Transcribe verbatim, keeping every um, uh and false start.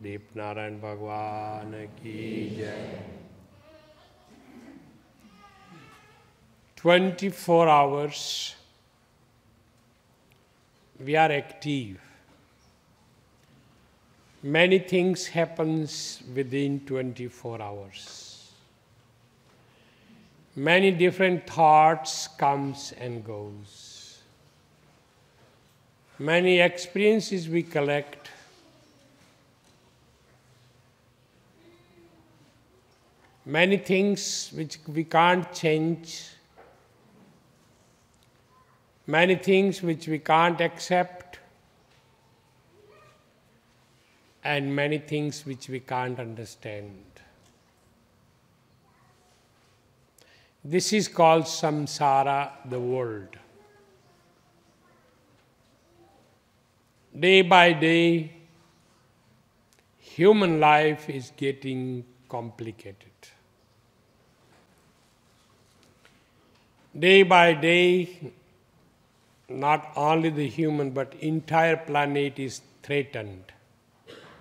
Deep Narayan Bhagwan ki jai. twenty-four hours we are active. Many things happens within twenty-four hours. Many different thoughts comes and goes. Many experiences we collect. Many things which we can't change. Many things which we can't accept. And many things which we can't understand. This is called samsara, the world. Day by day, human life is getting complicated. Day by day, not only the human but entire planet is threatened.